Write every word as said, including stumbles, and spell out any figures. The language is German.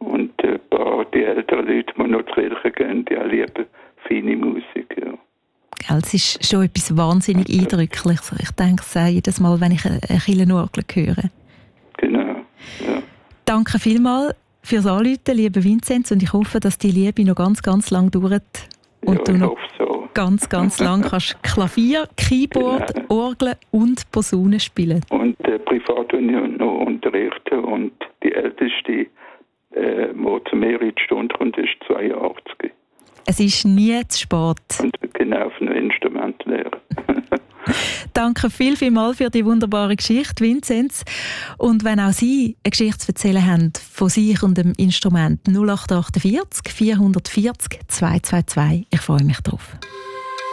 Und ein paar, die älteren Leute, die noch zur Kirche gehen, die auch lieben feine Musik, ja. Es ist schon etwas wahnsinnig Eindrückliches. Ich denke es auch jedes Mal, wenn ich eine Kirchenorgel höre. Genau, ja. Danke vielmals fürs Anrufen, lieber Vinzenz, und ich hoffe, dass die Liebe noch ganz, ganz lang dauert. Und ja, du ich noch hoffe so. ganz, ganz lang kannst Klavier, Keyboard, Genau. Orgel und Posaune spielen. Und äh, privat und noch unterrichten. Und die älteste, äh, die zu mir in die Stunde kommt, ist zweiundachtzig. Es ist nie zu spät. Und genau auf ein Instrument lernen. Danke viel, viel mal für die wunderbare Geschichte, Vinzenz. Und wenn auch Sie eine Geschichte zu erzählen haben von sich und dem Instrument null acht acht vier, vier vier null, zwei zwei zwei, ich freue mich drauf.